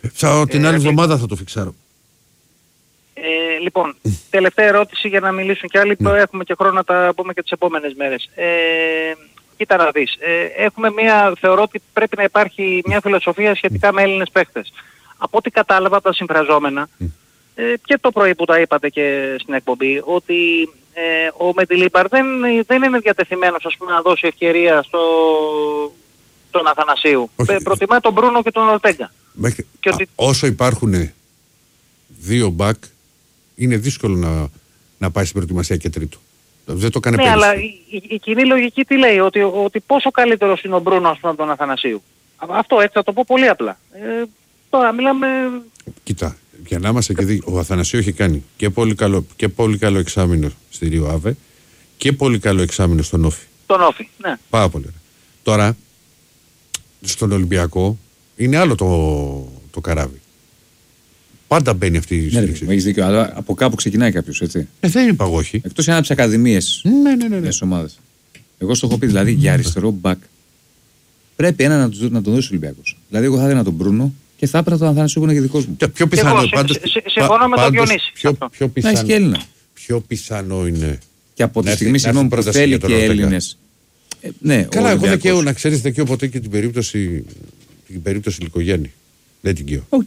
Την άλλη εβδομάδα θα το φιξάρω. Λοιπόν, τελευταία ερώτηση για να μιλήσουν κι άλλοι. Έχουμε και χρόνο να τα πούμε και τις επόμενες μέρες. Κοίτα να δεις. Θεωρώ ότι πρέπει να υπάρχει μια φιλοσοφία σχετικά με Έλληνες παίχτες. Από ό,τι κατάλαβα από τα συμφραζόμενα, και το πρωί που τα είπατε και στην εκπομπή, ότι ο Μεντιλίμπαρ δεν είναι διατεθειμένος, ας πούμε, να δώσει ευκαιρία στον Αθανασίου. Προτιμά τον Μπρούνο και τον Ορτέγκα. Όσο υπάρχουν δύο μπακ, είναι δύσκολο να πάει στην προετοιμασία και τρίτο. Δεν το έκανε πέρυσι. Αλλά η κοινή λογική τι λέει, ότι πόσο καλύτερος είναι ο Μπρούνο, ας πούμε, από τον Αθανασίου. Αυτό έτσι θα το πω πολύ απλά. Τώρα μιλάμε... Κοίτα, για να είμαστε και δει, ο Αθανασίου έχει κάνει και πολύ καλό εξάμηνο στη Ρίο Άβε και πολύ καλό εξάμηνο στον Όφη. Τον Όφη, ναι. Πάρα πολύ ωραία. Τώρα, στον Ολυμπιακό είναι άλλο το καράβι. Πάντα μπαίνει αυτή η στήριξη. Έχεις δίκιο, αλλά από κάπου ξεκινάει κάποιος, έτσι. Δεν είπα εγώ όχι. Εκτός αν από τις ακαδημίες μιας ομάδας. Εγώ στο έχω πει, δηλαδή για αριστερό μπακ πρέπει ένα να τον δώσει ο Ολυμπιακός. Δηλαδή, εγώ θα έδινα τον Μπρούνο και θα έπαιρνα τον Αθανασίου που είναι και δικός μου. Πιο πιθανό. Συμφωνώ με τον Διονύση. Να έχει και Έλληνα. Πιο πιθανό είναι. Και από τη στιγμή που θέλει και Έλληνες. Ναι, καλά, εγώ δικαιούμαι να ξέρεις δικαιούμαι ποτέ και την περίπτωση Λυκογέννη. Δεν την κοιώ.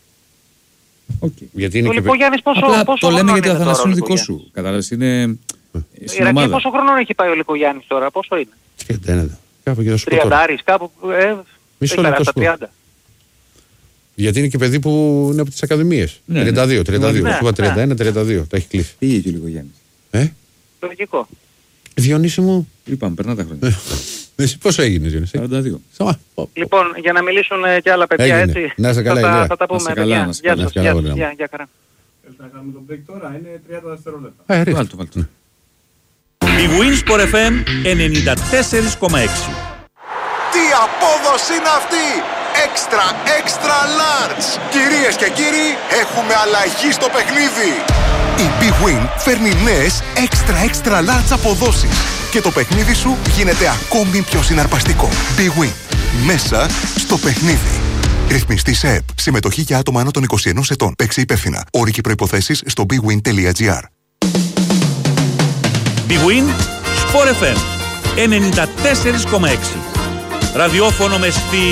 Γιατί είναι ο Λυκογέννης πόσο το λέμε γιατί ο Αθανασίου είναι δικό σου. Κατάλαβες, είναι στην ομάδα. Πόσο χρόνο έχει πάει ο Λυκογέννης τώρα, πόσο είναι? 31. Κάπου γύρω στο 30, κάπου. Μισό λεπτό σου πω. Γιατί είναι και παιδί που είναι από τις ακαδημίες. 32. Σου είπα 31-32. Τα έχει κλείσει. Πήγε και ο Λυκογέννης. Λογικό. Διονύση μου. Είπαμε, περνά τα χρόνια. Εσύ πόσο έγινες, Διονύση? 42. Λοιπόν, για να μιλήσουν και άλλα παιδιά, έτσι. Να είσαι καλά, θα τα πούμε. Γεια σας. Γεια χαρά. Να κάνουμε τον break τώρα, είναι 30 δευτερόλεπτα. Βάλτε. Η Winsport FM 94,6. Τι απόδοση είναι αυτή! Extra large! Κυρίες και κύριοι, έχουμε αλλαγή στο παιχνίδι! Η Big Win φέρνει νέες extra large αποδόσεις και το παιχνίδι σου γίνεται ακόμη πιο συναρπαστικό. Big Win. Μέσα στο παιχνίδι. Ρυθμιστή σε ΕΠ. Συμμετοχή για άτομα άνω των 21 ετών. Παίξε υπεύθυνα. Όροι και προϋποθέσεις στο bigwin.gr. Big Win Sport FM 94,6. Ραδιόφωνο με στυλ.